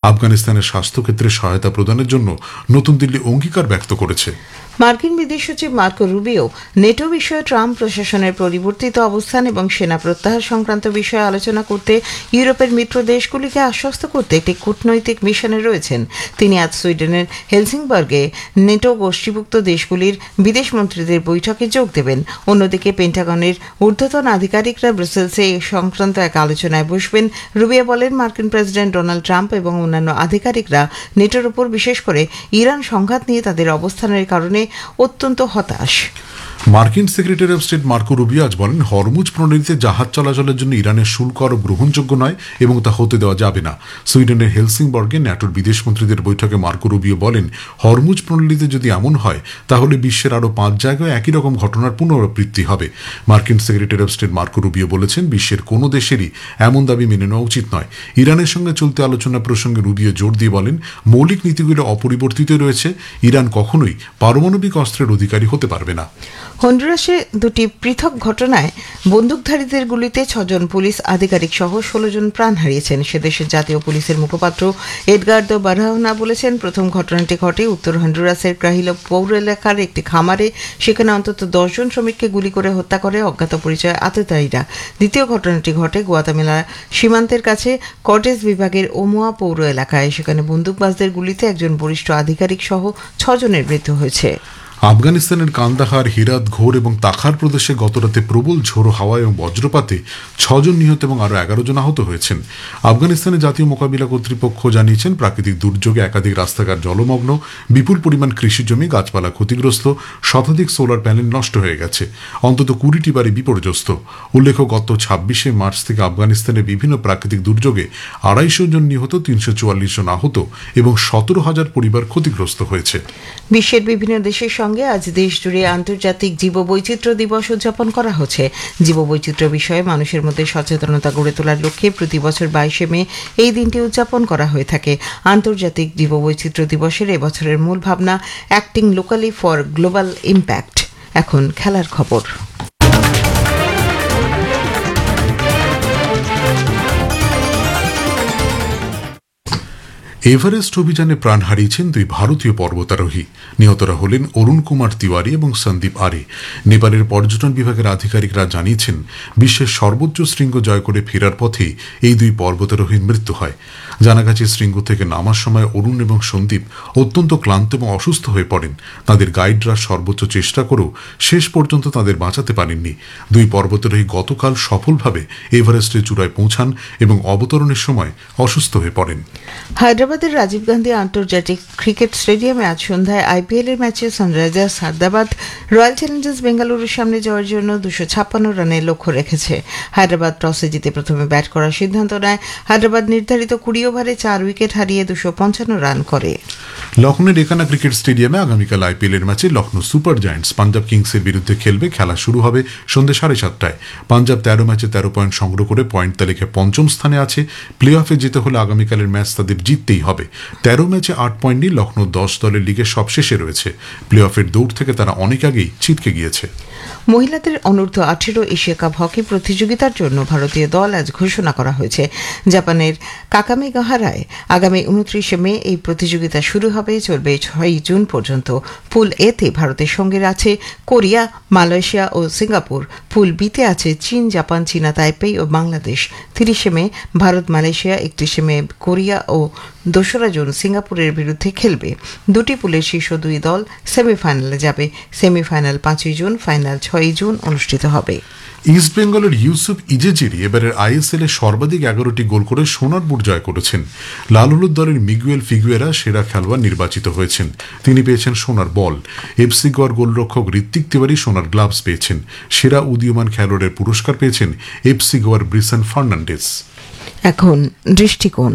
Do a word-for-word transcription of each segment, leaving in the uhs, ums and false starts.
আফগানিস্তানের স্বাস্থ্যক্ষেত্রে সহায়তা প্রদানের জন্য নতুন দিল্লি অঙ্গীকার ব্যক্ত করেছে। মার্কিন বিদেশ সচিব মার্কো রুবিও নেটো বিষয়ে ট্রাম্প প্রশাসনের পরিবর্তিত অবস্থান এবং সেনা প্রত্যাহার সংক্রান্ত বিষয়ে আলোচনা করতে ইউরোপের মিত্র দেশগুলিকে আশ্বস্ত করতে একটি কূটনৈতিক মিশনে রয়েছেন। তিনি আজ সুইডেনের হেলসিংবার্গে নেটো গোষ্ঠীভুক্ত দেশগুলির বিদেশমন্ত্রীদের বৈঠকে যোগ দেবেন। অন্যদিকে পেন্টাগনের ঊর্ধ্বতন আধিকারিকরা ব্রুসেলসে এই সংক্রান্ত এক আলোচনায় বসবেন। রুবিও বলেন, মার্কিন প্রেসিডেন্ট ডোনাল্ড ট্রাম্প এবং অন্যান্য আধিকারিকরা নেটোর উপর বিশেষ করে ইরান সংঘাত নিয়ে তাদের অবস্থানের কারণে অত্যন্ত হতাশ। মার্কিন secretary of state Marco Rubio আজ বলেন, হরমুজ প্রণালীতে জাহাজ চলাচলের জন্য ইরানের শুল্ক আরও গ্রহণযোগ্য নয় এবং তা হতে দেওয়া যাবে না। সুইডেনের হেলসিংবর্গে ন্যাটোর বিদেশমন্ত্রীদের বৈঠকে মার্কো রুবিও বলেন, হরমুজ প্রণালীতে যদি এমন হয় তাহলে বিশ্বের আরও পাঁচ জায়গায় একই রকম ঘটনার পুনরাবৃত্তি হবে। মার্কিন secretary of state Marco Rubio বলেছেন, বিশ্বের কোনো দেশেরই এমন দাবি মেনে নেওয়া উচিত নয়। ইরানের সঙ্গে চলতি আলোচনা প্রসঙ্গে রুবিও জোর দিয়ে বলেন, মৌলিক নীতিগুলো অপরিবর্তিত রয়েছে। ইরান কখনোই পারমাণবিক অস্ত্রের অধিকারী হতে পারবে না। হন্ডুরাসে দুটি পৃথক ঘটনায় বন্দুকধারীদের গুলিতে ছজন পুলিশ আধিকারিক সহ ষোলো জন প্রাণ হারিয়েছেন। সে দেশের জাতীয় পুলিশের মুখপাত্র এডগার্দো বারাহনা বলেছেন, প্রথম ঘটনাটি ঘটে উত্তর হন্ডুরাসের ক্রাহিলো পৌর এলাকার একটি খামারে। সেখানে অন্তত দশজন শ্রমিককে গুলি করে হত্যা করে অজ্ঞাত পরিচয় আততায়ীরা। দ্বিতীয় ঘটনাটি ঘটে গুয়াতেমালা সীমান্তের কাছে কর্টেস বিভাগের ওমোয়া পৌর এলাকায়। সেখানে বন্দুকবাজদের গুলিতে একজন বরিষ্ঠ আধিকারিক সহ ছজনের মৃত্যু হয়েছে। আফগানিস্তানের কান্দাহার, হিরাত, ঘোর এবং তাখার প্রদেশে গতরাতে প্রবল ঝোড়ো হাওয়া এবং বজ্রপাতে ছজন নিহত এবং আরও এগারো জন আহত হয়েছেন। আফগানিস্তানের জাতীয় মোকাবিলা কর্তৃপক্ষ জানিয়েছেন, প্রাকৃতিক দুর্যোগে একাধিক রাস্তাঘাট জলমগ্ন, বিপুল পরিমাণ কৃষিজমি গাছপালা ক্ষতিগ্রস্ত, শতাধিক সোলার প্যানেল নষ্ট হয়ে গেছে, অন্তত কুড়িটি বাড়ি বিপর্যস্ত। উল্লেখ্য, গত ছাব্বিশে মার্চ থেকে আফগানিস্তানের বিভিন্ন প্রাকৃতিক দুর্যোগে আড়াইশো জন নিহত, তিনশো চুয়াল্লিশ জন আহত এবং সতেরো হাজার পরিবার ক্ষতিগ্রস্ত হয়েছে। বিশ্বের বিভিন্ন দেশের সঙ্গে আজ দেশ জুড়ে আন্তর্জাতিক জীববৈচিত্র্য দিবস উদযাপন করা হচ্ছে। জীববৈচিত্র্য বিষয়ে মানুষের মধ্যে সচেতনতা গড়ে তোলার লক্ষ্যে প্রতি বছর বাইশে মে এই দিনটি উদযাপন করা হয়ে থাকে। আন্তর্জাতিক জীববৈচিত্র্য দিবসের এবছরের মূল ভাবনা acting locally for global impact. এখন খেলার খবর। এভারেস্ট অভিযানে প্রাণ হারিয়েছেন দুই ভারতীয় পর্বতারোহী। নিহতরা হলেন অরুণ কুমার তিওয়ারি এবং সন্দীপ আরে। নেপালের পর্যটন বিভাগের আধিকারিকরা জানিয়েছেন, বিশ্বের সর্বোচ্চ শৃঙ্গ জয় করে ফেরার পথে এই দুই পর্বতারোহীর মৃত্যু হয়। জানা গেছে, শৃঙ্গ থেকে নামার সময় অরুণ এবং সন্দীপ অত্যন্ত ক্লান্ত এবং অসুস্থ হয়ে পড়েন। তাদের গাইডরা সর্বোচ্চ চেষ্টা করেও শেষ পর্যন্ত তাদের বাঁচাতে পারেননি। দুই পর্বতারোহী গতকাল সফলভাবে এভারেস্টের চূড়ায় পৌঁছান এবং অবতরণের সময় অসুস্থ হয়ে পড়েন। হায়দ্রাবাদের রাজীব গান্ধী আন্তর্জাতিক ক্রিকেট স্টেডিয়ামে আজ সন্ধ্যায় আইপিএল এর ম্যাচে সানরাইজার্স হায়দ্রাবাদ রয়্যাল চ্যালেঞ্জার্স বেঙ্গালুরুর সামনে যাওয়ার জন্য দুশো ছাপ্পান্ন রানের লক্ষ্য রেখেছে। হায়দ্রাবাদ টসে জিতে প্রথমে ব্যাট করার সিদ্ধান্ত নেয়। হায়দ্রাবাদ নির্ধারিত কুড়ি ওভারে চার উইকেট হারিয়ে দুশো পঞ্চান্ন রান করে। লখনৌর একানা ক্রিকেট স্টেডিয়ামে আগামীকাল আইপিএল এর ম্যাচে লখনৌ সুপার জায়ান্টস পাঞ্জাব কিংসের বিরুদ্ধে খেলবে। খেলা শুরু হবে সন্ধ্যে সাড়ে সাতটায়। পাঞ্জাব তেরো ম্যাচে তেরো পয়েন্ট সংগ্রহ করে পয়েন্ট তালিকায় পঞ্চম স্থানে আছে। প্লে অফে যেতে হলে আগামীকালের ম্যাচ তাদের জিততেই হবে। তেরো ম্যাচে আট পয়েন্ট নিয়ে লখনৌ দশ দলের লিগে সবশেষে রয়েছে। প্লে অফের দৌড় থেকে তারা অনেক আগেই ছিটকে গিয়েছে। মহিলাদের অনূর্ধ্ব আঠেরো এশিয়া কাপ হকি প্রতিযোগিতার জন্য ভারতীয় দল আজ ঘোষণা করা হয়েছে। জাপানের কাকামিগাহারায় আগামী উনত্রিশে মে এই প্রতিযোগিতা শুরু হবে, চলবে ছয়ই জুন পর্যন্ত। পুল এতে ভারতের সঙ্গে আছে কোরিয়া, মালয়েশিয়া ও সিঙ্গাপুর। পুল বিতে আছে চীন, জাপান, চীনা তাইপেই ও বাংলাদেশ। তিরিশে মে ভারত মালয়েশিয়া, একত্রিশে মে কোরিয়া ও দোসরা জুন সিঙ্গাপুরের বিরুদ্ধে খেলবে। দুটি পুলের শীর্ষ দুই দল সেমিফাইনালে যাবে। সেমিফাইনাল পাঁচই জুন, ফাইনাল ছয়ই জুন অনুষ্ঠিত হবে। ইস্ট বেঙ্গলের ইউসুফ ইজেজিরি এবারের আইএসএল এ সর্বাধিক এগারোটি গোল করে সোনার বুট জয় করেছেন। লাল হলুদ দলের মিগুয়েল ফিগুয়েরা সেরা খেলোয়াড় নির্বাচিত হয়েছেন। তিনি পেয়েছেন সোনার বল। এফসি গোয়ার গোলরক্ষক ঋত্বিক তিওয়ারি সোনার গ্লাভস পেয়েছেন। সেরা উদীয়মান খেলোয়াড়ের পুরস্কার পেয়েছেন এফসি গোয়ার ব্রিসন ফার্নান্ডেস। এখন দৃষ্টিকোণ।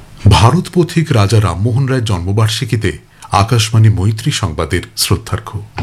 ভারত পথিক রাজা রামমোহন রায়ের জন্মবার্ষিকীতে আকাশবাণী মৈত্রী সংবাদের শ্রদ্ধার্ঘ্য।